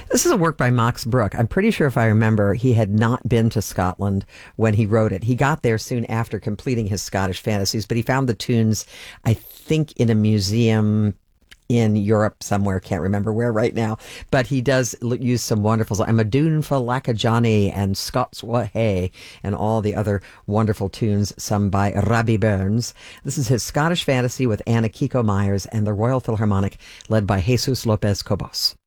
This is a work by Max Bruch. I'm pretty sure, if I remember, he had not been to Scotland when he wrote it. He got there soon after completing his Scottish fantasies, but he found the tunes, I think, in a museum in Europe somewhere. Can't remember where right now. But he does use some wonderful, I'm a Dune for Johnny and Scots Wha Hey and all the other wonderful tunes sung by Robbie Burns. This is his Scottish fantasy with Anna Kiko Myers and the Royal Philharmonic led by Jesus Lopez Cobos.